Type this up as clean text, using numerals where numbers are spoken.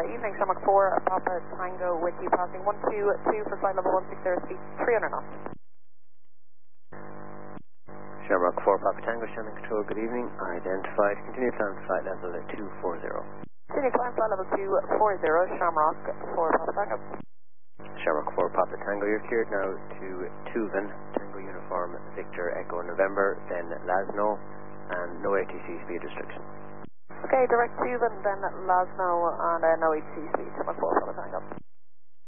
evening, Shamrock 4, Papa Tango with you passing 122 for flight level 160, speed 300 knots. Shamrock 4, Papa Tango, Shannon Control, good evening. Identified, continue climb flight level at 240. Continue climb flight level 240, Shamrock 4, Papa Tango. Shamrock 4, Papa Tango, you're cleared now to Tuvan, Tango Uniform, Victor Echo November, then Lasno, and no ATC speed restriction. Okay, direct Tuvan, then Lasno, and no ATC speed, Shamrock 4, Papa Tango.